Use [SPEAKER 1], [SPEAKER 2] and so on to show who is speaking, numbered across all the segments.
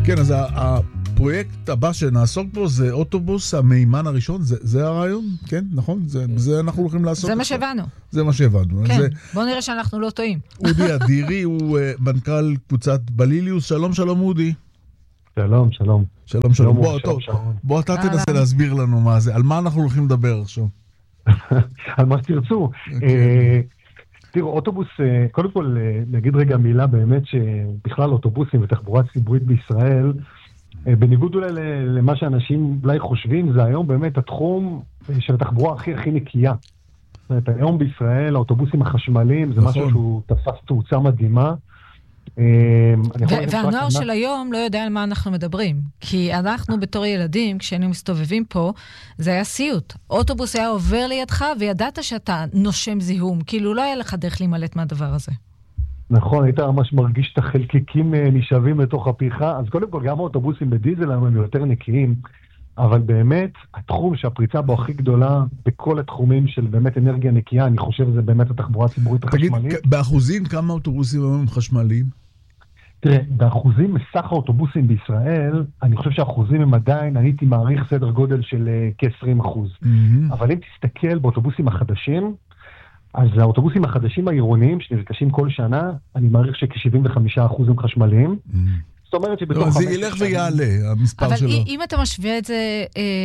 [SPEAKER 1] כן, אז הפרויקט הבא שנעסוק בו זה אוטובוס המימן הראשון, זה הרעיון? כן, נכון? זה אנחנו הולכים לעסוק.
[SPEAKER 2] זה מה שהבנו.
[SPEAKER 1] זה מה שהבנו.
[SPEAKER 2] כן, בוא נראה שאנחנו לא טועים.
[SPEAKER 1] אודי אדירי הוא מנכ"ל קבוצת בליליוס. שלום, שלום אודי.
[SPEAKER 3] שלום, שלום.
[SPEAKER 1] שלום, שלום. בוא אתה תנסה להסביר לנו מה זה. על מה אנחנו הולכים לדבר עכשיו?
[SPEAKER 3] על מה שתרצו. תראו, אוטובוס, קודם כל נגיד רגע מילה באמת שבכלל אוטובוסים ותחבורה ציבורית בישראל, בניגוד אולי למה שאנשים אולי חושבים, זה היום באמת התחום של התחבורה הכי נקייה. זאת אומרת, היום בישראל האוטובוסים החשמליים זה משהו שהוא תפס תאוצה מדהימה.
[SPEAKER 2] והנוער של היום לא יודע על מה אנחנו מדברים, כי אנחנו בתור ילדים, כשהיינו מסתובבים פה, זה היה סיוט. אוטובוס היה עובר לידך, וידעת שאתה נושם זיהום, כאילו לא היה לך דרך להימלט מהדבר הזה.
[SPEAKER 3] נכון, היית ממש מרגיש את החלקיקים נשאבים לתוך הפיחה, אז קודם כל גם האוטובוסים בדיזל הם יותר נקיים, אבל באמת התחום שהפריצה בו הכי גדולה בכל התחומים של באמת אנרגיה נקייה, אני חושב זה באמת התחבורה הציבורית החשמלית.
[SPEAKER 1] תגיד, באחוזים כמה אוטובוסים הם חשמליים?
[SPEAKER 3] תראה, באחוזים מסך האוטובוסים בישראל, אני חושב שהאחוזים הם עדיין, אני הייתי מעריך סדר גודל של כ-20%. אבל אם תסתכל באוטובוסים החדשים, אז האוטובוסים החדשים העירוניים שנרכשים כל שנה, אני מעריך שכ-75% הם חשמליים. זאת אומרת שבתוך...
[SPEAKER 1] זה ילך ויעלה, המספר שלו.
[SPEAKER 2] אבל אם אתה משווה את זה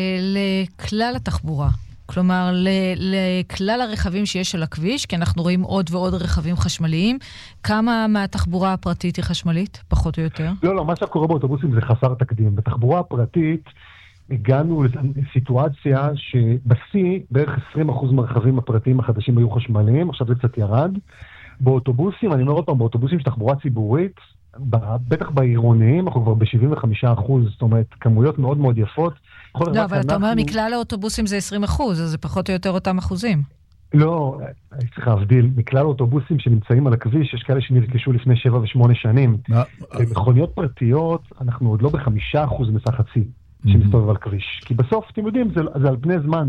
[SPEAKER 2] לכלל התחבורה, כלומר, לכלל הרכבים שיש על הכביש, כי אנחנו רואים עוד ועוד רכבים חשמליים, כמה מהתחבורה הפרטית היא חשמלית, פחות או יותר?
[SPEAKER 3] לא, מה שקורה באוטובוסים זה חסר תקדים. בתחבורה הפרטית הגענו לסיטואציה שבשיא בערך 20% מהרכבים הפרטיים החדשים היו חשמליים, עכשיו זה קצת ירד. באוטובוסים, אני אומר עוד פעם, באוטובוסים של תחבורה ציבורית, בטח בעירוניים, אנחנו כבר ב-75%, זאת אומרת, כמויות מאוד מאוד יפות.
[SPEAKER 2] לא, אבל אתה אומר, מכלל האוטובוסים זה 20%, אז זה פחות או יותר אותם אחוזים.
[SPEAKER 3] לא, צריך להבדיל, מכלל האוטובוסים שנמצאים על הכביש, יש כאלה שנרכשו לפני 7 ו8 שנים. במכוניות פרטיות, אנחנו עוד לא ב5% מסך הצי שמסתובב על כביש. כי בסוף, אתם יודעים, זה על פני זמן.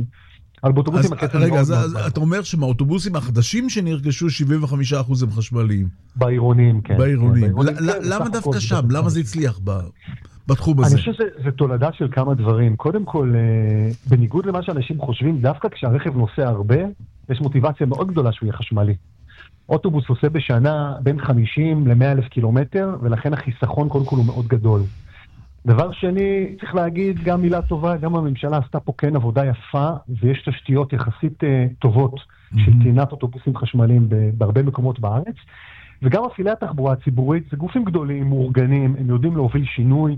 [SPEAKER 1] רגע, אז אתה אומר שמהאוטובוסים החדשים שנרכשו 75% הם חשמליים.
[SPEAKER 3] בעירונים, כן.
[SPEAKER 1] בעירונים. למה דווקא שם? למה זה הצליח בתחום הזה?
[SPEAKER 3] אני חושב שזה תולדה של כמה דברים. קודם כל, בניגוד למה שאנשים חושבים, דווקא כשהרכב נוסע הרבה, יש מוטיבציה מאוד גדולה שהוא יהיה חשמלי. אוטובוס עושה בשנה בין 50 ל-100,000 קילומטר, ולכן החיסכון קודם כל הוא מאוד גדול. דבר שני, צריך להגיד גם מילה טובה, גם הממשלה עשתה פה כן עבודה יפה, ויש תשתיות יחסית טובות של טעינת אוטובוסים חשמליים בהרבה מקומות בארץ, וגם מפעילי התחבורה הציבורית, זה גופים גדולים, מאורגנים, הם יודעים להוביל שינוי.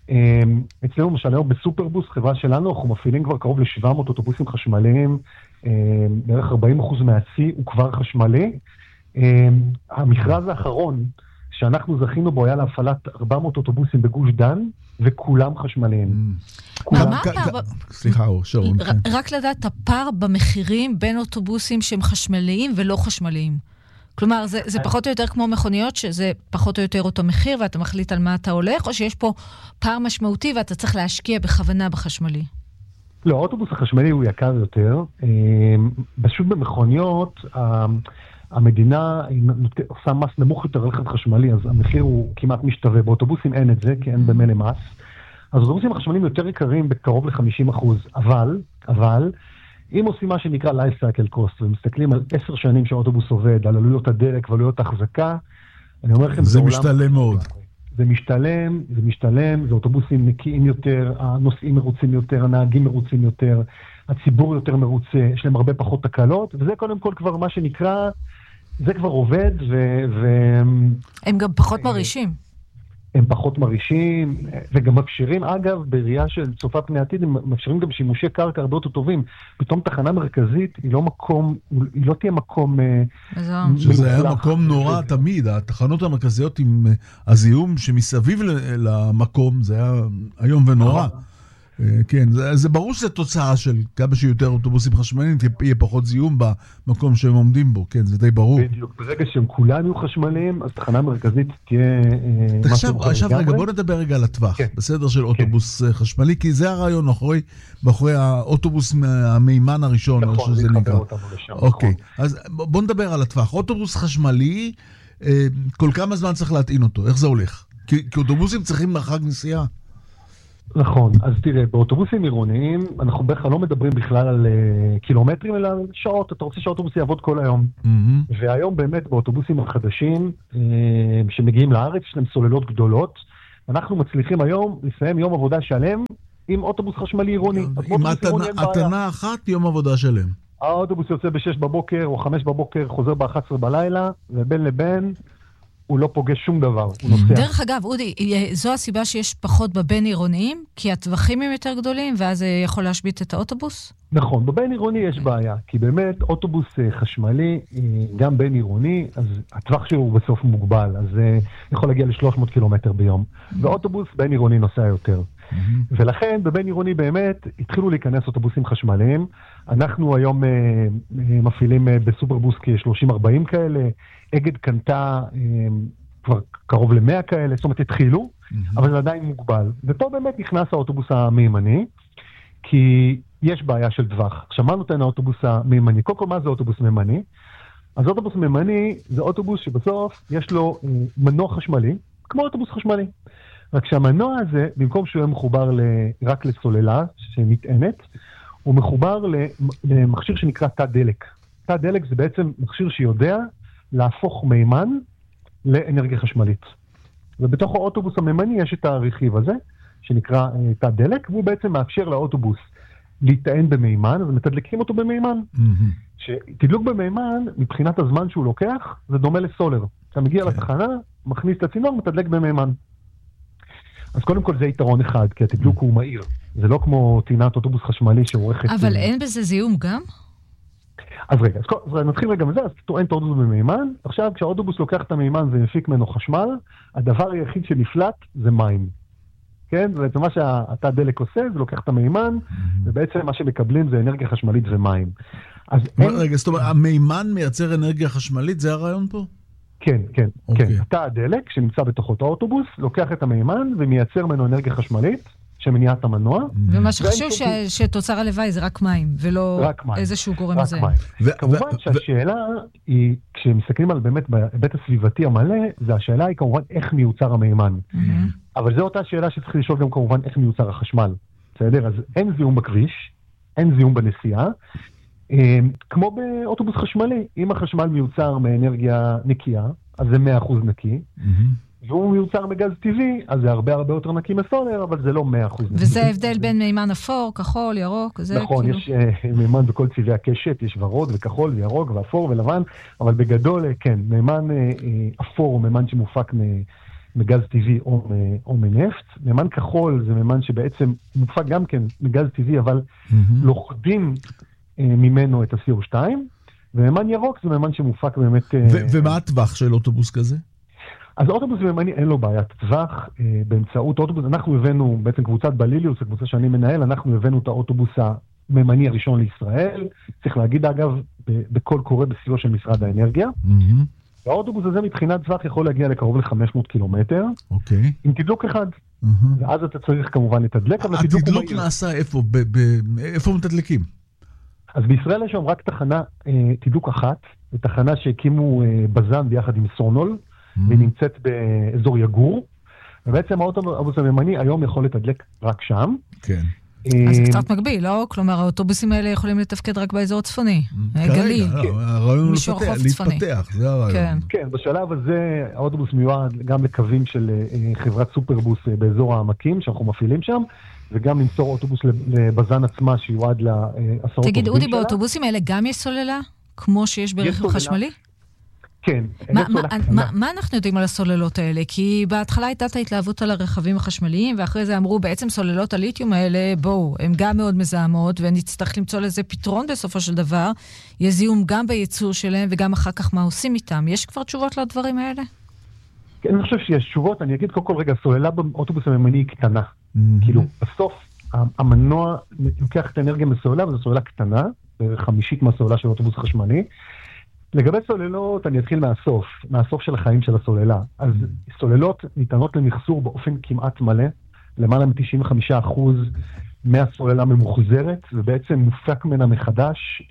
[SPEAKER 3] אצלנו למשל היום בסופרבוס, חברה שלנו, אנחנו מפעילים כבר קרוב ל-700 אוטובוסים חשמליים, בערך 40% מהצי הוא כבר חשמלי. המכרז האחרון שאנחנו זכינו בו היה להפעלת 400 אוטובוסים בגוש דן, וכולם חשמליים.
[SPEAKER 1] סליחה, שרון.
[SPEAKER 2] רק לדעת הפער במחירים בין אוטובוסים שהם חשמליים ולא חשמליים. כלומר, זה פחות או יותר כמו מכוניות, שזה פחות או יותר אותו מחיר, ואתה מחליט על מה אתה הולך, או שיש פה פער משמעותי, ואתה צריך להשקיע בכוונה בחשמלי?
[SPEAKER 3] לא, האוטובוס החשמלי הוא יקר יותר. פשוט במכוניות, המדינה עושה מס נמוך יותר רכב חשמלי, אז המחיר הוא כמעט משתווה. באוטובוסים אין את זה, כי אין במילא מס. אז אוטובוסים החשמליים יותר יקרים בקרוב ל-50%. אבל, אם עושים מה שנקרא life cycle cost, ומסתכלים על 10 שנים שהאוטובוס עובד, על עלויות הדלק ועלויות ההחזקה, אני אומר לכם,
[SPEAKER 1] זה משתלם מאוד.
[SPEAKER 3] זה משתלם, זה אוטובוסים נקיים יותר, הנוסעים מרוצים יותר, הנהגים מרוצים יותר, הציבור יותר מרוצה, יש להם הרבה פחות תקלות, וזה קודם כל כבר מה שנקרא, זה כבר עובד,
[SPEAKER 2] הם גם פחות מרישים.
[SPEAKER 3] הם פחות מרישים, וגם מפשירים, אגב, בראייה של צופה פני עתיד, הם מפשירים גם שימושי קרקע הרבה יותר טובים. פתאום תחנה מרכזית היא לא תהיה מקום...
[SPEAKER 1] שזה היה מקום נורא תמיד, התחנות המרכזיות עם הזיהום שמסביב למקום, זה היה היום ונורא. כן, זה ברור שזה תוצאה של כמה שיותר אוטובוסים חשמליים, יהיה פחות זיהום במקום שהם עומדים בו, כן, זה די ברור.
[SPEAKER 3] בדיוק, ברגע שהם כולם יהיו חשמליים, אז תחנה מרכזית תהיה...
[SPEAKER 1] עכשיו רגע, בוא נדבר רגע על הטווח, בסדר של אוטובוס חשמלי, כי זה הרעיון מאחורי האוטובוס המימן הראשון, או שזה נקרא. אוקיי, אז בוא נדבר על הטווח. אוטובוס חשמלי, כל כמה זמן צריך להטעין אותו? איך זה הולך? כי אוטובוסים צריכים מרחק נסיעה.
[SPEAKER 3] נכון, אז תראה, באוטובוסים עירוניים, אנחנו בכלל לא מדברים בכלל על קילומטרים, אלא על שעות, אתה רוצה שהאוטובוס יעבוד כל היום. והיום באמת באוטובוסים החדשים, שמגיעים לארץ, יש להם סוללות גדולות, אנחנו מצליחים היום לסיים יום עבודה שלם עם אוטובוס חשמלי עירוני.
[SPEAKER 1] עם התנה אחת, יום עבודה שלם.
[SPEAKER 3] האוטובוס יוצא ב-6 בבוקר או 5 בבוקר, חוזר ב-11 בלילה, ובין לבין הוא לא פוגש שום דבר, הוא נוסע.
[SPEAKER 2] דרך אגב, אודי, זו הסיבה שיש פחות בבין עירוניים, כי הטווחים הם יותר גדולים, ואז זה יכול להשבית את האוטובוס?
[SPEAKER 3] נכון, בבין עירוני יש בעיה, כי באמת אוטובוס חשמלי, גם בין עירוני, אז הטווח שלו הוא בסוף מוגבל, אז יכול להגיע ל-300 קילומטר ביום, ואוטובוס בין עירוני נוסע יותר. ולכן בבין עירוני באמת התחילו להיכנס אוטובוסים חשמליים, אנחנו היום מפעילים בסופרבוס כ-30-40 כאלה, אגד קנתה כבר קרוב ל-100 כאלה, זאת אומרת התחילו, אבל זה עדיין מוגבל. ופה באמת נכנס האוטובוס המימני, כי יש בעיה של טווח. עכשיו מה נותן האוטובוס המימני? קודם כל מה זה אוטובוס מימני? אז אוטובוס מימני זה אוטובוס שבסוף יש לו מנוע חשמלי, כמו אוטובוס חשמלי. רק שהמנוע הזה, במקום שהוא יהיה מחובר רק לסוללה שמטענת, הוא מחובר למכשיר שנקרא תא דלק. תא דלק זה בעצם מכשיר שיודע להפוך מימן לאנרגיה חשמלית. ובתוך האוטובוס המימני יש את הרכיב הזה, שנקרא תא דלק, והוא בעצם מאפשר לאוטובוס להיטען במימן, אז מתדלקים אותו במימן. שתדלוק במימן, מבחינת הזמן שהוא לוקח, זה דומה לסולר. אתה מגיע לתחנה, מכניס לצינור, מתדלק במימן. אז קודם כל זה יתרון אחד, כי התדלוק הוא מהיר. זה לא כמו טעינת אוטובוס חשמלי שעורכת...
[SPEAKER 2] אבל אין בזה זיהום גם?
[SPEAKER 3] אז רגע, אז נתחיל רגע מזה, אז טוען את האוטובוס במימן, עכשיו כשהאוטובוס לוקח את המימן ומפיק ממנו חשמל, הדבר היחיד שנפלט זה מים. כן? ובעצם מה שהתא דלק עושה, זה לוקח את המימן, ובעצם מה שמקבלים זה אנרגיה חשמלית ומים.
[SPEAKER 1] רגע, זאת אומרת, המימן מייצר אנרגיה חשמלית, זה הרעיון פה?
[SPEAKER 3] כן, כן, כן. התא הדלק שנמצא בתוך אותו האוטובוס, לוקח את המימן ומייצר ממנו אנרגיה חשמלית, שמניעה את המנוע.
[SPEAKER 2] ומה שחשוב שתוצר הלוואי זה רק מים, ולא איזשהו גורם הזה.
[SPEAKER 3] כמובן שהשאלה היא, כשמסתכלים על באמת בהיבט הסביבתי המלא, השאלה היא כמובן איך מיוצר המימן. אבל זו אותה שאלה שצריך לשאול גם כמובן איך מיוצר החשמל. בסדר? אז אין זיהום בכביש, אין זיהום בנסיעה, כמו באוטובוס חשמלי. אם החשמל מיוצר מאנרגיה נקייה, אז זה 100% נקי. והוא מיוצר מגז טבעי, אז זה הרבה יותר נקי מסולר, אבל זה לא 100% נקי.
[SPEAKER 2] וזה ההבדל בין מימן אפור, כחול, ירוק, זה
[SPEAKER 3] נכון, יש מימן בכל צבעי הקשת, יש ורוד וכחול וירוק ואפור ולבן, אבל בגדול, כן, מימן אפור הוא מימן שמופק מגז טבעי או מנפט. מימן כחול זה מימן שבעצם מופק גם כן מגז טבעי, אבל לוכדים ממנו את ה-CO2, ומימן ירוק זה מימן שמופק באמת...
[SPEAKER 1] ומה הטווח של אוטובוס כזה?
[SPEAKER 3] אז אוטובוס מימני אין לו בעיית טווח, באמצעות אוטובוס, אנחנו הבאנו, בעצם קבוצת בליליוס, הקבוצה שאני מנהל, אנחנו הבאנו את האוטובוס המימני הראשון לישראל, צריך להגיד אגב, בכל קורא בסיוע של משרד האנרגיה, והאוטובוס הזה מבחינת טווח יכול להגיע לקרוב ל-500 קילומטר, עם תדלוק אחד, ואז אתה צריך כמובן לתדלק, אבל
[SPEAKER 1] התדלוק נעשה איפה? איפה מתדלקים?
[SPEAKER 3] אז בישראל יש שם רק תחנה תדלוק אחת, תחנה שהקימו בזן ביחד עם סונול, והיא נמצאת באזור יגור, ובעצם האוטובוס המימני היום יכול לתדלק רק שם.
[SPEAKER 1] כן.
[SPEAKER 2] אז זה קצת מגביל, לא? כלומר, האוטובוסים האלה יכולים לתפקד רק באזור הצפוני. גליל.
[SPEAKER 1] הרעיון הוא להתפתח, זה הרעיון.
[SPEAKER 3] כן, בשלב הזה האוטובוס מיועד גם לקווים של חברת סופרבוס באזור העמקים, שאנחנו מפעילים שם, וגם למסור אוטובוס לבזן עצמה שיועד לעשרות עובדים שלה.
[SPEAKER 2] תגיד, אודי, באוטובוסים האלה גם יש סוללה? כמו שיש ברכב חשמלי?
[SPEAKER 3] כן.
[SPEAKER 2] מה אנחנו יודעים על הסוללות האלה? כי בהתחלה הייתה את ההתלהבות על הרכבים החשמליים, ואחרי זה אמרו, בעצם סוללות הליתיום האלה, בואו, הן גם מאוד מזהמות, ונצטרך למצוא לזה פתרון בסופו של דבר. יש זיהום גם בייצור שלהם, וגם אחר כך מה עושים איתם. יש כבר תשובות לדברים האלה?
[SPEAKER 3] כן, אני חושב שיש תשובות. אני אגיד כל רגע, סוללה באוטובוס המימני היא קטנה. כאילו, בסוף, המנוע לוקח את האנרגיה מסוללה, וזו סוללה קטנה, 50 מהסוללה של אוטובוס חשמלי. לגבי סוללות, אני אתחיל מהסוף של החיים של הסוללה. אז סוללות ניתנות למחסור באופן כמעט מלא, למעלה מ-95% מהסוללה ממוחזרת, ובעצם מופק ממנה מחדש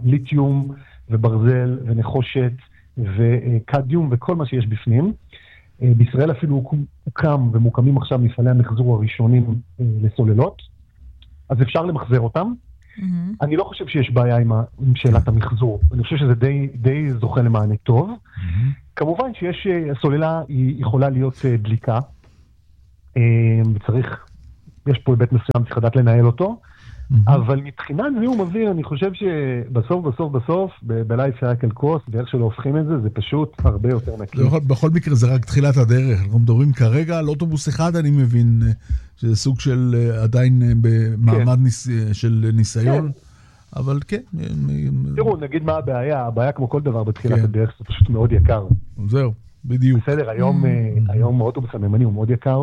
[SPEAKER 3] ליתיום וברזל ונחושת וקדיום וכל מה שיש בפנים. בישראל אפילו הוקם ומוקמים עכשיו מפעלי המחזור הראשונים לסוללות, אז אפשר למחזר אותם. אני לא חושב שיש בעיה עם שאלת המחזור, אני חושב שזה די זוכה למענה טוב. כמובן שיש, הסוללה היא יכולה להיות דליקה, וצריך, יש פה היבט מסוים, צריך לדעת לנהל אותו, אבל מבחינת זיהום אוויר, אני חושב שבסוף, ב-life cycle cost, ואיך שלא הופכים את זה, זה פשוט הרבה יותר נקי.
[SPEAKER 1] בכל מקרה, זה רק תחילת הדרך. אנחנו מדברים כרגע על אוטובוס אחד, אני מבין, שזה סוג של עדיין במעמד של ניסיון, אבל כן.
[SPEAKER 3] תראו, נגיד מה הבעיה, הבעיה כמו כל דבר בתחילת הדרך, זה פשוט מאוד יקר.
[SPEAKER 1] זהו, בדיוק.
[SPEAKER 3] בסדר, היום האוטובוס הממני הוא מאוד יקר,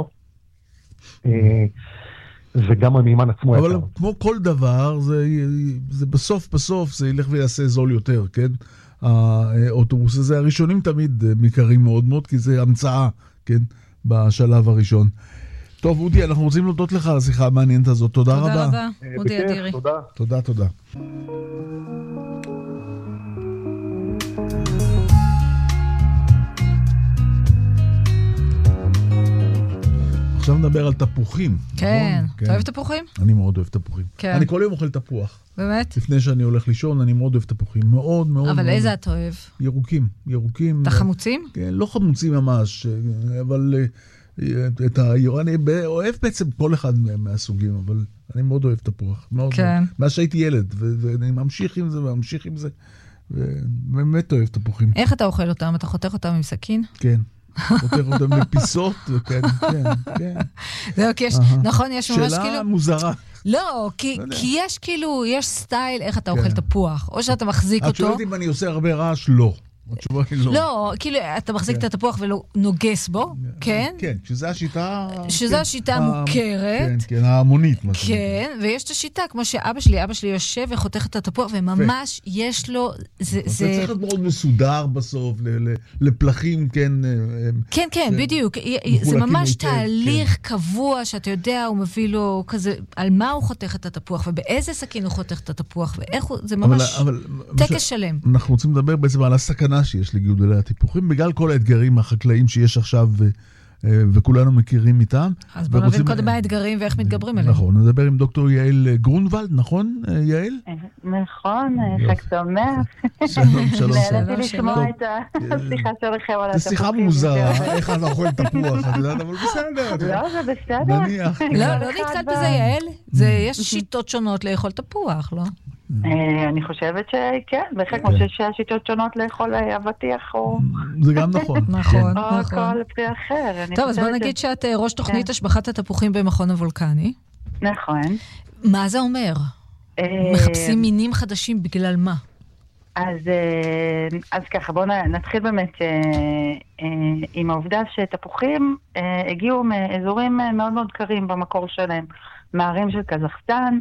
[SPEAKER 3] וגם המימן עצמו יקר.
[SPEAKER 1] אבל כמו כל דבר, זה בסוף זה ילך ויעשה זול יותר, כן? האוטובוס הזה, הראשונים תמיד מקרים מאוד מאוד, כי זה המצאה, כן? בשלב הראשון. טוב, אודי, אנחנו רוצים להודות לך על השיחה המעניינת הזאת. תודה רבה.
[SPEAKER 2] תודה רבה, אודי אדירי.
[SPEAKER 3] תודה.
[SPEAKER 1] עכשיו נדבר על תפוחים.
[SPEAKER 2] כן. אתה אוהב תפוחים?
[SPEAKER 1] אני מאוד אוהב תפוחים. אני כל יום אוכל תפוח.
[SPEAKER 2] באמת?
[SPEAKER 1] לפני שאני הולך לישון, אני מאוד אוהב תפוחים. מאוד מאוד.
[SPEAKER 2] אבל איזה אתה אוהב?
[SPEAKER 1] ירוקים.
[SPEAKER 2] אתה חמוצים?
[SPEAKER 1] כן, לא חמוצים ממש, אבל אני אוהב בעצם כל אחד מהסוגים, אבל אני מאוד אוהב תפוח.
[SPEAKER 2] כן.
[SPEAKER 1] מאז שהייתי ילד, ואני ממשיך עם זה, ובאמת אוהב תפוחים.
[SPEAKER 2] איך אתה אוכל אותם? אתה חותך אותם עם סכין?
[SPEAKER 1] כן. חותך אותם לפיסות, כן.
[SPEAKER 2] זהו, כי יש, נכון, יש ממש כאילו...
[SPEAKER 1] שאלה מוזרה.
[SPEAKER 2] לא, כי יש כאילו, יש סטייל איך אתה אוכל תפוח, או שאתה מחזיק אותו...
[SPEAKER 1] את שואלת אם אני עושה הרבה רעש? לא. התשובה היא לא.
[SPEAKER 2] לא, כאילו, אתה מחזיק את התפוח ולא נוגס בו, כן?
[SPEAKER 1] כן, שזו השיטה...
[SPEAKER 2] שזו השיטה מוכרת.
[SPEAKER 1] כן, ההמונית.
[SPEAKER 2] כן, ויש את השיטה, כמו שאבא שלי יושב וחותך את התפוח, וממש יש לו...
[SPEAKER 1] זה צריך להיות מאוד מסודר בסוף, לפלחים, כן.
[SPEAKER 2] כן, בדיוק. זה ממש תהליך קבוע, שאתה יודע, הוא מביא לו כזה, על מה הוא חותך את התפוח, ובאיזה סכין הוא חותך את התפוח, ואיך הוא... זה ממש טקס שלם.
[SPEAKER 1] אנחנו רוצים לדבר בעצם על הסכנה שיש לגידולי התפוחים, בגלל כל האתגרים החקלאיים שיש עכשיו, וכולנו מכירים איתם.
[SPEAKER 2] אז בוא נבין קודם מה האתגרים ואיך מתגברים עליהם.
[SPEAKER 1] נכון, נדבר עם דוקטור יעל גרונוולד, נכון, יעל?
[SPEAKER 4] נכון, חג שמח.
[SPEAKER 1] שלום.
[SPEAKER 4] נהלתי לשמוע את השיחה שלכם על התפוחים.
[SPEAKER 1] זו שיחה מוזרה, איך אתה אוכל תפוח, את יודעת, אבל בסדר.
[SPEAKER 4] לא, זה בסדר.
[SPEAKER 2] לא נתקלת בזה, יעל? יש שיטות שונות לאכול תפוח, לא?
[SPEAKER 4] אני חושבת שכן, בהחלט כמו שיש שיטות שונות לאכול אבטיח או...
[SPEAKER 1] זה גם נכון.
[SPEAKER 2] נכון.
[SPEAKER 4] או כל פרי אחר.
[SPEAKER 2] טוב, אז בוא נגיד שאת ראש תוכנית השבחת התפוחים במכון הוולקני.
[SPEAKER 4] נכון.
[SPEAKER 2] מה זה אומר? מחפשים מינים חדשים בגלל מה?
[SPEAKER 4] אז ככה, בואו נתחיל באמת עם העובדה שתפוחים הגיעו מאזורים מאוד מאוד קרים במקור שלהם, מערים של קזחסטן,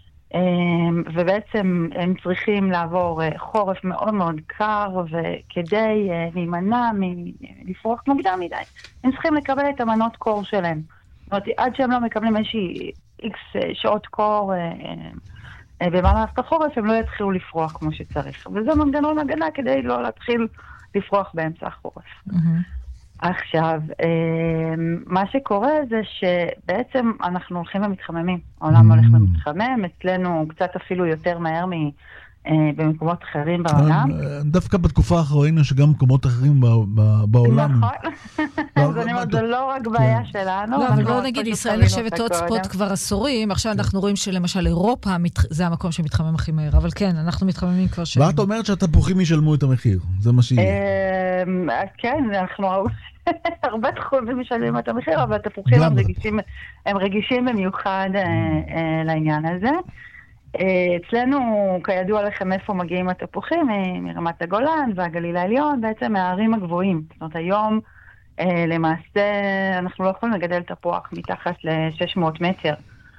[SPEAKER 4] ובעצם הם צריכים לעבור חורף מאוד מאוד קר, וכדי להימנע מלפרוח מוקדם מדי, הם צריכים לקבל את המנות קור שלהם. זאת אומרת, עד שהם לא מקבלים איזושהי איקס שעות קור במהלך החורף, הם לא יתחילו לפרוח כמו שצריך. וזה מנגנון הגנה כדי לא להתחיל לפרוח באמצע החורף. עכשיו, מה שקורה זה שבעצם אנחנו הולכים ומתחממים. העולם הולך ומתחמם, אצלנו קצת אפילו יותר מהר במקומות אחרים בעולם.
[SPEAKER 1] דווקא בתקופה האחרונה שגם מקומות אחרים בעולם.
[SPEAKER 4] נכון. אז אני אומרת, זה לא רק בעיה שלנו.
[SPEAKER 2] לא, אבל בואו נגיד, ישראל נחשבת עוד ספוט כבר עשורים, עכשיו אנחנו רואים שלמשל אירופה זה המקום שמתחמם הכי מהר, אבל כן, אנחנו מתחממים כבר שנים.
[SPEAKER 1] ואת אומרת שהתפוחים ישלמו את המחיר, זה מה שיהיה.
[SPEAKER 4] כן, אנחנו הרבה תחומים משלמים את המחיר, אבל התפוחים הם רגישים במיוחד לעניין הזה. אצלנו, כידוע לכם איפה מגיעים התפוחים, מרמת הגולן והגליל העליון, בעצם מהערים הגבוהים. זאת אומרת, היום למעשה אנחנו לא יכולים לגדל תפוח מתחת ל-600 מטר.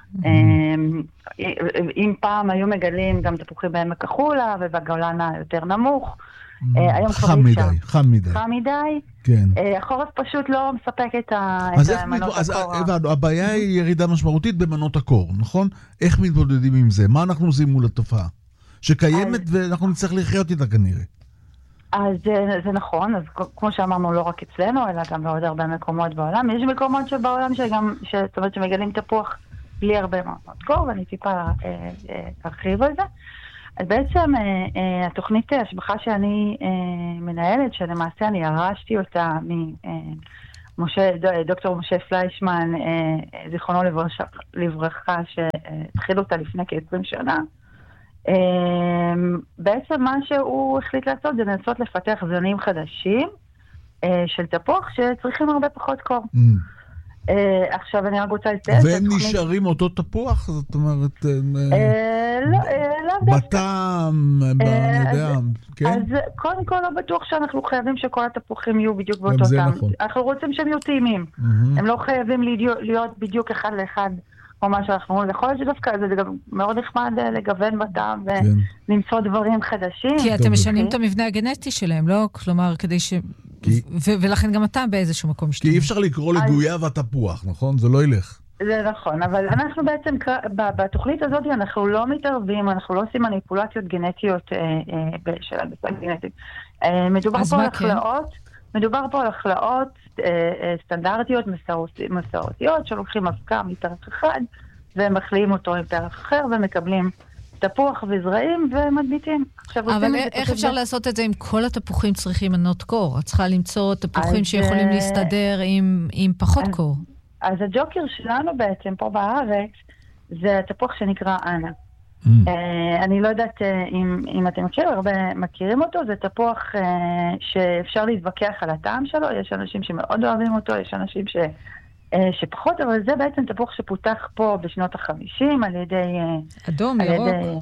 [SPEAKER 4] אם פעם היו מגדלים גם תפוחים בעמק החולה ובגולן היותר נמוך,
[SPEAKER 1] חם מדי. כן.
[SPEAKER 4] החורף פשוט לא מספק את המנות הקור.
[SPEAKER 1] אז הבעיה היא ירידה משמעותית במנות הקור, נכון? איך מתמודדים עם זה? מה אנחנו עושים מול התופעה? שקיימת ואנחנו נצטרך לחיות איתה כנראה.
[SPEAKER 4] אז זה נכון, אז כמו שאמרנו, לא רק אצלנו, אלא גם בעוד הרבה מקומות בעולם. יש מקומות שבעולם זאת אומרת שמגלים תפוח בלי הרבה מעונות קור, ואני טיפה ארחיב על זה. אז בעצם התוכנית השבחה שאני מנהלת, שלמעשה אני ירשתי אותה דוקטור משה פליישמן, זיכרונו לברכה, שהתחיל אותה לפני כ-20 שנה, בעצם מה שהוא החליט לעשות זה לנסות לפתח זנים חדשים של תפוח שצריכים הרבה פחות קור. עכשיו אני רק רוצה לציין...
[SPEAKER 1] והם נשארים אותו תפוח? זאת אומרת...
[SPEAKER 4] לא
[SPEAKER 1] בטעם, אני יודע, כן?
[SPEAKER 4] אז קודם כל לא בטוח שאנחנו חייבים שכל התפוחים יהיו בדיוק באותו טעם. אנחנו רוצים שהם יהיו טעימים. הם לא חייבים להיות בדיוק אחד לאחד או מה שאנחנו אומרים. יכול להיות שדווקא זה גם מאוד נחמד לגוון בטעם ולמצוא דברים חדשים.
[SPEAKER 2] כי אתם משנים את המבנה הגנטי שלהם, לא? כלומר, כדי ש... ולכן גם אתה באיזשהו מקום משתנה.
[SPEAKER 1] כי אי אפשר לקרוא לגויה והתפוח, נכון? זה לא ילך.
[SPEAKER 4] זה נכון, אבל אנחנו בעצם, בתוכנית הזאת אנחנו לא מתערבים, אנחנו לא עושים מניפולציות גנטיות של הנדסה גנטית. מדובר פה על החלאות סטנדרטיות מסורתיות, שלוקחים אבקה מפרח אחד, ומחליאים אותו עם פרח אחר, ומקבלים תפוח וזרעים ומדביטים.
[SPEAKER 2] אבל איך אפשר לעשות את זה אם כל התפוחים צריכים מנות קור? את צריכה למצוא תפוחים שיכולים להסתדר עם פחות קור.
[SPEAKER 4] אז הג'וקר שלנו בעצם פה בארץ, זה התפוח שנקרא אנה. אני לא יודעת אם אתם מכירים אותו, זה תפוח שאפשר להתווכח על הטעם שלו, יש אנשים שמאוד אוהבים אותו, יש אנשים שפחות, אבל זה בעצם תפוח שפותח פה בשנות ה-50 על ידי...
[SPEAKER 2] אדום, ירוק.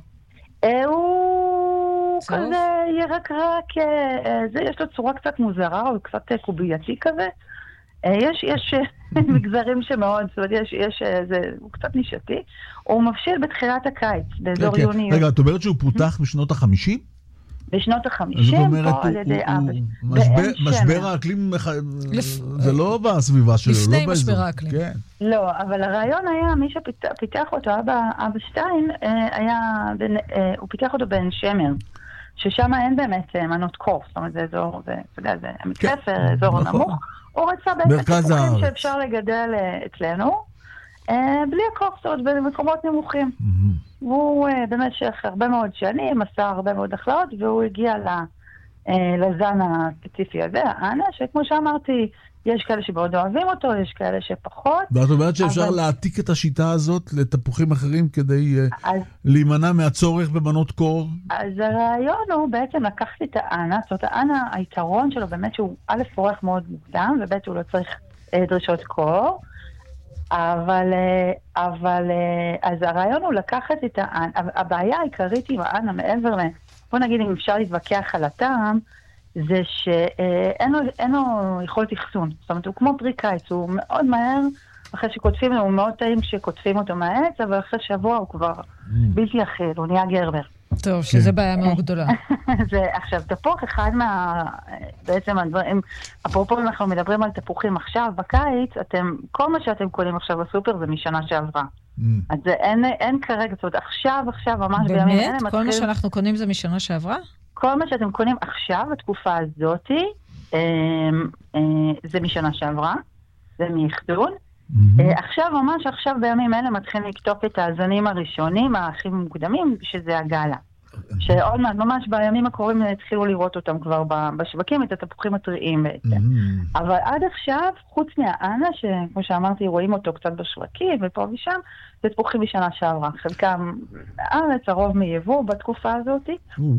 [SPEAKER 4] הוא כזה ירק, יש לו צורה קצת מוזרה, הוא קצת קובייתי כזה. יש מגזרים שמאוד, זאת אומרת, הוא קצת נישתי. הוא מבשיל בתחילת הקיץ, באזור יוני.
[SPEAKER 1] רגע, את אומרת שהוא פותח בשנות ה-50?
[SPEAKER 4] בשנות ה-50, פה על ידי אבא.
[SPEAKER 1] משבר האקלים, זה לא בסביבה שלו,
[SPEAKER 2] לפני משבר האקלים.
[SPEAKER 4] לא, אבל הרעיון היה, מי שפיתח אותו, אבא שטיין, הוא פיתח אותו בעין שמר, ששם אין באמת מנות קור, זאת אומרת, זה אזור, אתה יודע, זה עמק חפר, אזור נמוך. הוא רצה באמת תפוחים שאפשר לגדל אצלנו, בלי הקור, זאת אומרת, במקומות נמוכים. והוא במשך הרבה מאוד שנים עשה הרבה מאוד החלאות, והוא הגיע לזן הספציפי הזה, האנה, שכמו שאמרתי, יש כאלה שמאוד אוהבים אותו, יש כאלה שפחות.
[SPEAKER 1] ואת אומרת שאפשר להעתיק את השיטה הזאת לתפוחים אחרים כדי להימנע מהצורך במנות קור?
[SPEAKER 4] אז הרעיון הוא בעצם לקחת את האנה, זאת אומרת, האנה, היתרון שלו באמת שהוא א' פורח מאוד מוקדם, וב' הוא לא צריך דרישות קור, אבל אז הרעיון הוא לקחת את האנה, הבעיה העיקרית עם האנה מעבר בוא נגיד אם אפשר להתווכח על הטעם, זה שאין לו יכולת אחסון. זאת אומרת, הוא כמו פרי קיץ, הוא מאוד מהר, אחרי שקוטפים לו, הוא מאוד טעים כשקוטפים אותו מהעץ, אבל אחרי שבוע הוא כבר בלתי אכיל, הוא נהיה גרבר.
[SPEAKER 2] טוב, שזה בעיה מאוד גדולה.
[SPEAKER 4] עכשיו, תפוח אחד בעצם הדברים, אפרופו אם אנחנו מדברים על תפוחים עכשיו, בקיץ, כל מה שאתם קונים עכשיו בסופר זה משנה שעברה. אז אין כרגע, זאת אומרת, עכשיו, ממש בימים אלה,
[SPEAKER 2] באמת? כל מה שאנחנו קונים זה משנה שעברה?
[SPEAKER 4] כל מה שאתם קונים עכשיו, בתקופה הזאת, זה משנה שעברה, זה מאחדון. ממש עכשיו בימים אלה מתחילים לקטוף את הזנים הראשונים, הכי מוקדמים, שזה הגאלה. שעוד מעט, ממש בימים הקרובים התחילו לראות אותם כבר בשווקים, את התפוחים הטריים בעצם. אבל עד עכשיו, חוץ מהאנה, שכמו שאמרתי, רואים אותו קצת בשווקים ופה ושם, זה תפוחים משנה שעברה. חלקם הארץ, הרוב מייבוא בתקופה הזאת.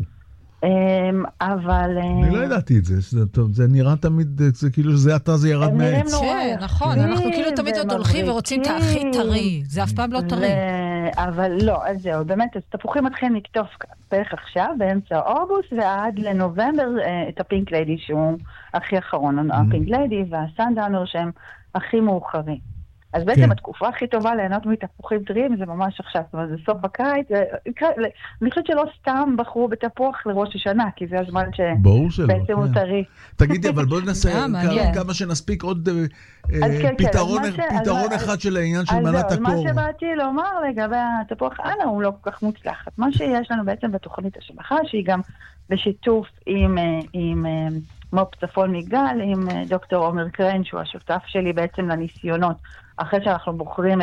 [SPEAKER 4] אבל...
[SPEAKER 1] אני לא ידעתי את זה, זה נראה תמיד, זה כאילו שזה אתה, זה ירד מהעץ.
[SPEAKER 2] כן, נכון, אנחנו כאילו תמיד עוד הולכים ורוצים את הכי טרי, זה אף פעם לא טרי.
[SPEAKER 4] אבל לא, אז זהו, באמת, אז תפוחים מתחילים לקטוף בערך עכשיו, באמצע אוגוסט, ועד לנובמבר, את הפינק ליידי, שהוא הכי אחרון, הפינק ליידי והסנדאנר, שהם הכי מאוחרים. אז בעצם התקופה הכי טובה ליהנות מתפוחים טריים זה ממש עכשיו, זאת אומרת, זה סוף הקיץ, אני חושבת שלא סתם בחרו בתפוח לראש השנה, כי זה הזמן שבעצם הוא טרי.
[SPEAKER 1] תגידי, אבל בואו ננסה כמה שנספיק עוד פתרון אחד של העניין של מנת הקור.
[SPEAKER 4] מה שבאתי לומר לגבי התפוח אנה הוא לא כל כך מוצלח. מה שיש לנו בעצם בתוכנית השבחה, שהיא גם בשיתוף עם מו"פ צפון מגדל, עם דוקטור עומר קרן, שהוא השותף שלי בעצם לניסיונות, אחרי שאנחנו בוחרים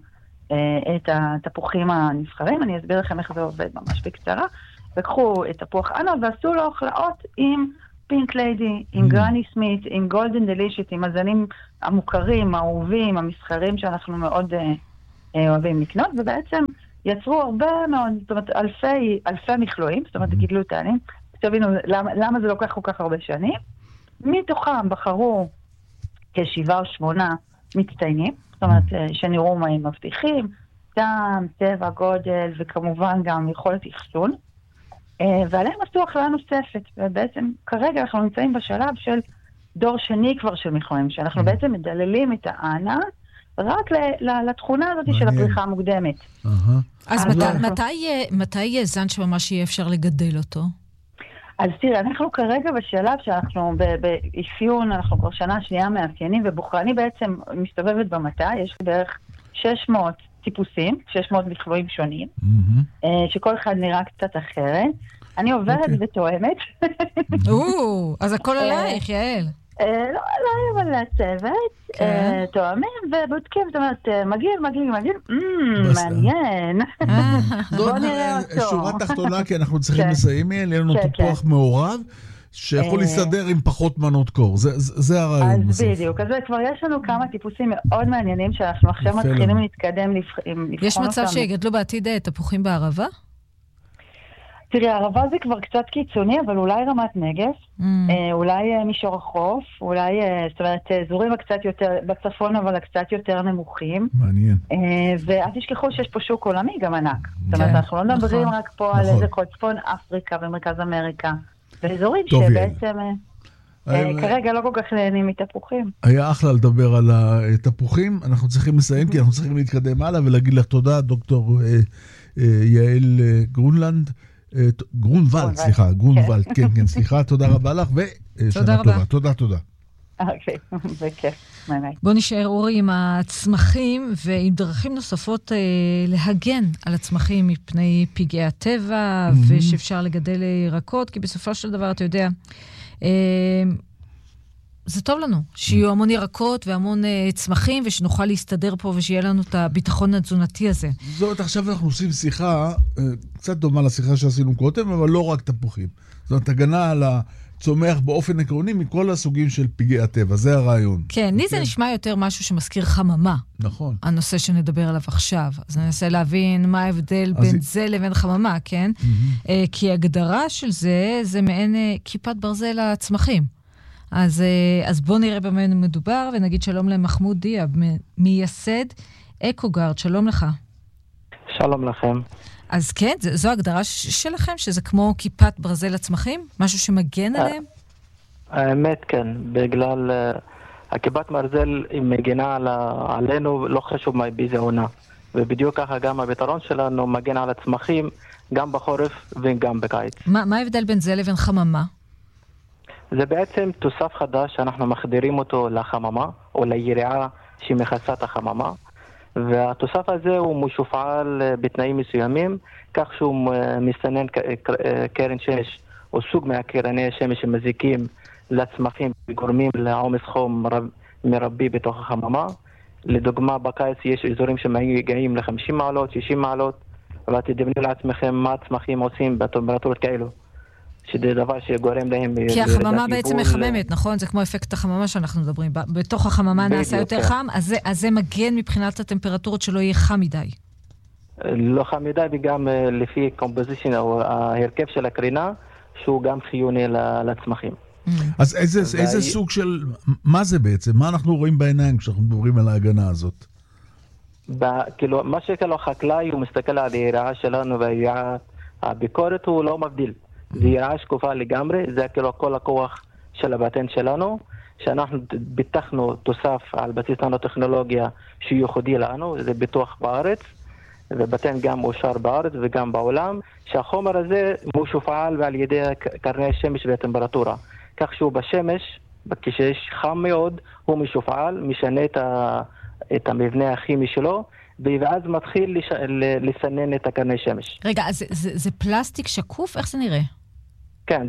[SPEAKER 4] את התפוחים הנבחרים, אני אסביר לכם איך זה עובד ממש בקצרה. לקחו את תפוח אנה ועשו לו החלאות עם פינק ליידי, עם גרני סמית, עם גולדן דלישט, עם הזנים המוכרים, האהובים, המסחרים שאנחנו מאוד אוהבים לקנות, ובעצם יצרו הרבה מאוד, זאת אומרת, אלפי מכלואים, זאת אומרת, גידלו טענים. תבינו, למה זה לוקח כל כך הרבה שנים? מתוכם בחרו כ7 או 8 מצטיינים, זאת אומרת, שנראו מה הם מבטיחים, טעם, צבע, גודל, וכמובן גם יכולת אחסון. ועליהם עשו החלאה נוספת, ובעצם כרגע אנחנו נמצאים בשלב של דור שני כבר של מכלואים, שאנחנו בעצם מדללים את האנה רק לתכונה הזאת של הפריחה המוקדמת.
[SPEAKER 2] אז מתי יהיה זן שממש יהיה אפשר לגדל אותו?
[SPEAKER 4] אז תראה, אנחנו כרגע בשלב שאנחנו באפיון, אנחנו כבר שנה שנייה מאפיינים, ובוחרני בעצם מסתובבת במטה, יש בערך 600 טיפוסים, 600 מכלואים שונים, שכל אחד נראה קצת אחרת. אני עוברת ותואמת.
[SPEAKER 2] אז הכל עלייך, יעל.
[SPEAKER 4] לא עליי, אבל לצוות, תואמים ובודקים, זאת אומרת, מגיל, מעניין. בוא נראה אותו.
[SPEAKER 1] שורה תחתונה, כי אנחנו צריכים לסיים, יהיה לנו טיפוח מעורב, שיכול להסתדר עם פחות מנות קור. זה הרעיון בסוף.
[SPEAKER 4] אז בדיוק. אז כבר יש לנו כמה טיפוסים מאוד מעניינים, שאנחנו עכשיו מתחילים להתקדם לבחון אותם.
[SPEAKER 2] יש מצב שיגדלו בעתיד תפוחים בערבה?
[SPEAKER 4] תראי, הערבה זה כבר קצת קיצוני, אבל אולי רמת נגב, אולי מישור החוף, אולי, זאת אומרת, אזורים קצת יותר, בצפון אבל קצת יותר נמוכים.
[SPEAKER 1] מעניין.
[SPEAKER 4] ואל תשכחו שיש פה שוק עולמי גם ענק. זאת אומרת, אנחנו לא מדברים רק פה על איזה כל צפון אפריקה ומרכז אמריקה, ואזורים שבעצם כרגע לא כל כך נהנים מתפוחים.
[SPEAKER 1] היה אחלה לדבר על התפוחים, אנחנו צריכים לסיים, כי אנחנו צריכים להתקדם הלאה ולהגיד לך תודה, דוקטור יעל גרונוולד, סליחה, תודה רבה לך, ושנה טובה. תודה.
[SPEAKER 4] אוקיי, בכיף, ביי.
[SPEAKER 2] בוא נשאר אורי עם הצמחים, ועם דרכים נוספות להגן על הצמחים מפני פגעי הטבע, ושאפשר לגדל ירקות, כי בסופו של דבר, אתה יודע, זה טוב לנו, שיהיו המון ירקות והמון צמחים, ושנוכל להסתדר פה, ושיהיה לנו את הביטחון התזונתי הזה.
[SPEAKER 1] זאת, עכשיו אנחנו עושים שיחה, קצת דומה לשיחה שעשינו קודם, אבל לא רק תפוחים. זאת הגנה על הצומח באופן עקרוני, מכל הסוגים של פגעי הטבע, זה הרעיון.
[SPEAKER 2] כן, לי זה נשמע יותר משהו שמזכיר חממה.
[SPEAKER 1] נכון.
[SPEAKER 2] הנושא שנדבר עליו עכשיו. אז אני אנסה להבין מה ההבדל בין זה לבין חממה, כן? כי הגדרה של זה מעין כיפת ברזל לצמחים. אז בואו נראה במה מדובר, ונגיד שלום למחמוד דיאב, מייסד אקוגארד, שלום לך.
[SPEAKER 5] שלום לכם.
[SPEAKER 2] אז כן, זו הגדרה שלכם, שזה כמו כיפת ברזל לצמחים? משהו שמגן עליהם?
[SPEAKER 5] האמת כן, בגלל הכיפת ברזל היא מגנה עלינו, לא חשוב באיזה עונה. ובדיוק ככה גם הפתרון שלנו מגן על הצמחים, גם בחורף וגם בקיץ.
[SPEAKER 2] מה ההבדל בין זה לבין חממה?
[SPEAKER 5] זה בעצם תוסף חדש שאנחנו מחדירים אותו לחממה, או ליריעה שמכסה את החממה, והתוסף הזה הוא משופעל בתנאים מסוימים, כך שהוא מסנן קרן שמש, או סוג מהקרני השמש שמזיקים לצמחים וגורמים לעומס חום מרבי בתוך החממה. לדוגמה, בקיץ יש אזורים שמגיעים ל-50 מעלות, 60 מעלות, ותדמיינו לעצמכם מה הצמחים עושים בטמפרטורות כאלו. שזה דבר שגורם להם...
[SPEAKER 2] כי החממה בעצם מחממת, נכון? זה כמו אפקט החממה שאנחנו מדברים. בתוך החממה נעשה יותר חם, אז זה מגן מבחינת הטמפרטורות שלא יהיה חם מדי.
[SPEAKER 5] לא חם מדי, וגם לפי קומפוזישן או ההרכב של הקרינה, שהוא גם חיוני לצמחים.
[SPEAKER 1] אז איזה סוג של... מה זה בעצם? מה אנחנו רואים בעיניים כשאנחנו מדברים על ההגנה הזאת?
[SPEAKER 5] כאילו, מה שכאילו החקלאי, הוא מסתכל על היריעה שלנו, והיריעה הביקורת הוא לא מבדיל. זה יראה שקופה לגמרי, זה כאילו כל הכוח של הפטנט שלנו, שאנחנו פיתחנו תוסף על בסיס ננו-טכנולוגיה שייחודי לנו, זה פיתוח בארץ, ובטן גם מאושר בארץ וגם בעולם, שהחומר הזה מושפע על ידי קרני השמש והטמפרטורה. כך שהוא בשמש, כשיש חם מאוד, הוא משופעל, משנה את המבנה הכימי שלו, ואז מתחיל לסנן את הקרני שמש.
[SPEAKER 2] רגע, זה פלסטיק שקוף? איך זה נראה?
[SPEAKER 5] כן,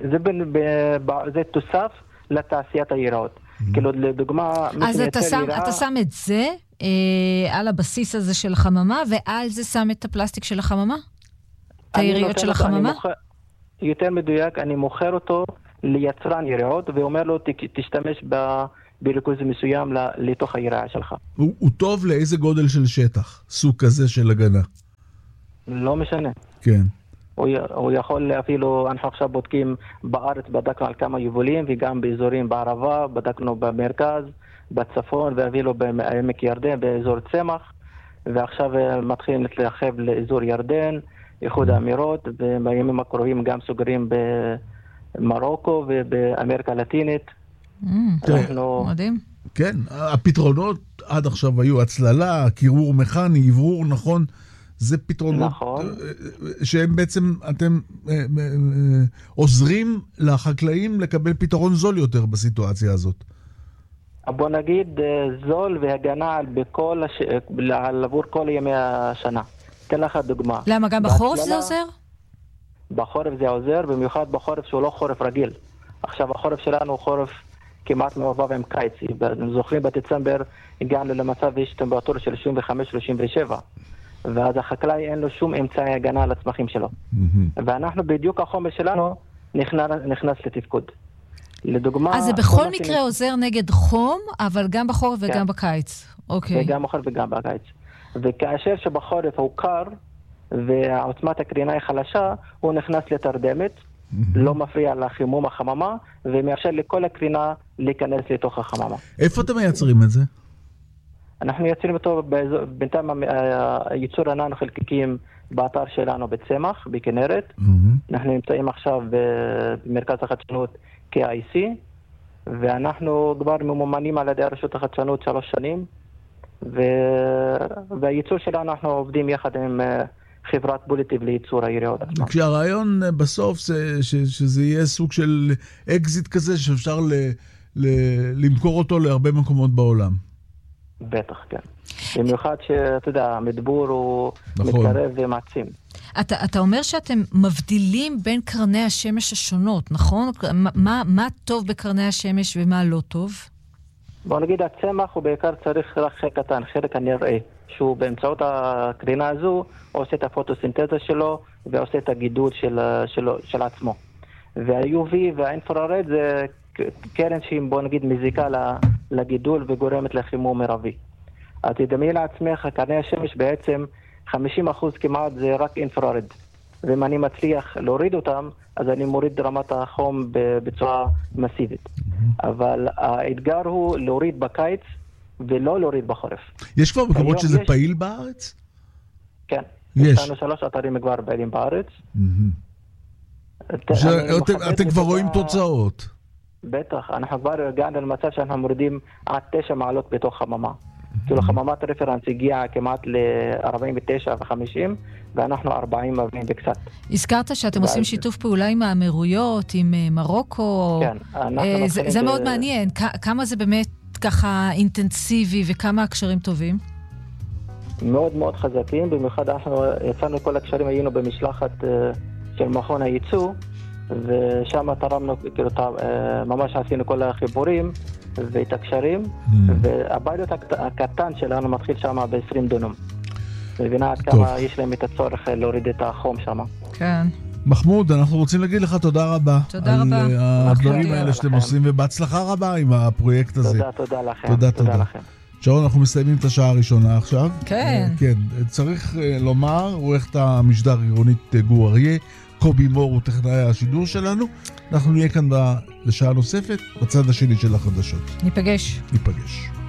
[SPEAKER 5] זה תוסף לתעשיית היראות. כאילו, לדוגמה...
[SPEAKER 2] אז אתה שם את זה על הבסיס הזה של החממה, ועל זה שם את הפלסטיק של החממה? את היריות של החממה?
[SPEAKER 5] יותר מדויק, אני מוכר אותו ליצרן יריות, ואומר לו, תשתמש בריכוז מסוים לתוך היראה שלך.
[SPEAKER 1] הוא טוב לאיזה גודל של שטח? סוג כזה של הגנה?
[SPEAKER 5] לא משנה.
[SPEAKER 1] כן.
[SPEAKER 5] הוא יכול אפילו, אנחנו עכשיו בודקים בארץ, בדקנו על כמה יבולים, וגם באזורים בערבה, בדקנו במרכז, בצפון, ואפילו בעמק ירדן, באזור צמח, ועכשיו מתחילים להתרחב לאזור ירדן, איחוד האמירות, ובימים הקרובים גם סוגרים במרוקו ובאמריקה הלטינית.
[SPEAKER 2] מדהים.
[SPEAKER 1] כן, הפתרונות עד עכשיו היו הצללה, קירור מכני, עברור, נכון? זה פתרונות שהם בעצם, אתם עוזרים לחקלאים לקבל פתרון זול יותר בסיטואציה הזאת.
[SPEAKER 5] בוא נגיד זול והגנה עבור כל ימי השנה. תן לך דוגמה.
[SPEAKER 2] למה, גם בחורף זה עוזר?
[SPEAKER 5] בחורף זה עוזר, במיוחד בחורף שהוא לא חורף רגיל. עכשיו החורף שלנו הוא חורף כמעט מעורבב עם קיץ. זוכרים בדצמבר הגענו למצב יש טמפרטורה של 35-37. ואז החקלאי אין לו שום אמצעי הגנה על הצמחים שלו. ואנחנו בדיוק החומר שלנו נכנס לתפקוד. לדוגמה...
[SPEAKER 2] אז זה בכל מקרה עוזר נגד חום, אבל גם בחורף וגם בקיץ. אוקיי.
[SPEAKER 5] וגם בחורף וגם בקיץ. וכאשר שבחורף הוא קר, והעוצמת הקרינה היא חלשה, הוא נכנס לתרדמת, לא מפריע לחימום החממה, ומאפשר לכל הקרינה להיכנס לתוך החממה.
[SPEAKER 1] איפה אתם מייצרים את זה?
[SPEAKER 5] אנחנו מייצרים אותו בינתיים ייצור הננו חלקיקים באתר שלנו בצמח, בכנרת. אנחנו נמצאים עכשיו במרכז החדשנות KIC, ואנחנו כבר ממומנים על ידי הרשות החדשנות 3 שנים, והייצור שלנו אנחנו עובדים יחד עם חברת פוליטיב לייצור היריות עצמם.
[SPEAKER 1] כשהרעיון בסוף זה שזה יהיה סוג של אקזיט כזה שאפשר למכור אותו להרבה מקומות בעולם.
[SPEAKER 5] בטח, כן. במיוחד שאתה יודע, המדבור הוא מתקרב ומעצים.
[SPEAKER 2] אתה אומר שאתם מבדילים בין קרני השמש השונות, נכון? מה טוב בקרני השמש ומה לא טוב?
[SPEAKER 5] בוא נגיד, הצמח הוא בעיקר צריך רק חלק קטן, חלק הנראה, שהוא באמצעות הקרינה הזו עושה את הפוטוסינתזה שלו ועושה את הגידול של עצמו. וה-UV והאינפרארד זה קרן שהיא, בוא נגיד, מזיקה לגידול וגורמת לחימום מרבי. אז תדמי לעצמך, קרני השמש בעצם 50% כמעט זה רק אינפרארד. ואם אני מצליח להוריד אותם, אז אני מוריד רמת החום בצורה מסיבית. אבל האתגר הוא להוריד בקיץ ולא להוריד בחורף. יש
[SPEAKER 1] כבר מקומות שזה פעיל בארץ?
[SPEAKER 5] כן. יש לנו 3 אתרים כבר פעילים בארץ.
[SPEAKER 1] אתם כבר רואים תוצאות.
[SPEAKER 5] בטח, אנחנו כבר הגענו למצב שאנחנו מורידים עד 9 מעלות בתוך חממה. כאילו חממת רפרנס הגיעה כמעט ל-49 ו-50, ואנחנו 40 מבנים בקצת.
[SPEAKER 2] הזכרת שאתם עושים שיתוף פעולה עם האמירויות, עם מרוקו.
[SPEAKER 5] כן.
[SPEAKER 2] זה מאוד מעניין. כמה זה באמת ככה אינטנסיבי וכמה הקשרים טובים?
[SPEAKER 5] מאוד מאוד חזקים, במיוחד אנחנו יצאנו כל הקשרים, היינו במשלחת של מכון הייצוא, ושם תרמנו, כאילו, ממש עשינו כל החיבורים ואת הקשרים, והפיילוט הקטן שלנו מתחיל שם ב-20 דונם. מבינה עד כמה יש להם את הצורך להוריד את החום שם.
[SPEAKER 2] כן.
[SPEAKER 1] מחמוד, אנחנו רוצים להגיד לך תודה רבה.
[SPEAKER 2] תודה רבה.
[SPEAKER 1] על הדברים האלה שאתם עושים, ובהצלחה רבה עם הפרויקט הזה.
[SPEAKER 5] תודה לכם.
[SPEAKER 1] תודה לכם. שרון, אנחנו מסיימים את השעה הראשונה עכשיו.
[SPEAKER 2] כן.
[SPEAKER 1] כן, צריך לומר, עורך את המשדר עירונית גור אריה, קובי מור הוא טכנאי השידור שלנו. אנחנו נהיה כאן לשעה נוספת, בצד השני של החדשות.
[SPEAKER 2] ניפגש.